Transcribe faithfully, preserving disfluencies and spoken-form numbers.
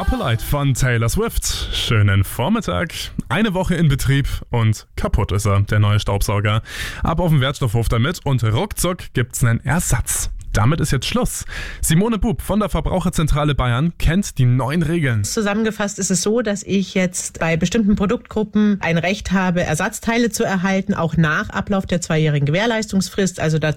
Carpolite von Taylor Swift. Schönen Vormittag. Eine Woche in Betrieb und kaputt ist er, der neue Staubsauger. Ab auf den Wertstoffhof damit und ruckzuck gibt's einen Ersatz. Damit ist jetzt Schluss. Simone Bub von der Verbraucherzentrale Bayern kennt die neuen Regeln. Zusammengefasst ist es so, dass ich jetzt bei bestimmten Produktgruppen ein Recht habe, Ersatzteile zu erhalten, auch nach Ablauf der zweijährigen Gewährleistungsfrist. Also da